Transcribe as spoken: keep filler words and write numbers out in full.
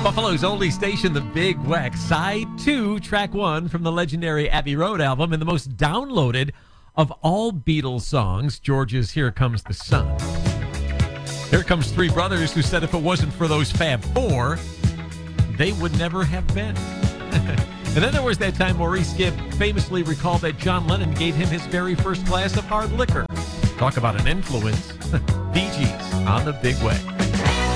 Buffalo's only station, The Big Weck. Side two, track one from the legendary Abbey Road album and the most downloaded of all Beatles songs, George's Here Comes the Sun. Here comes three brothers who said if it wasn't for those Fab Four, they would never have been. And then there was that time Maurice Gibb famously recalled that John Lennon gave him his very first glass of hard liquor. Talk about an influence. Bee Gees on The Big Weck.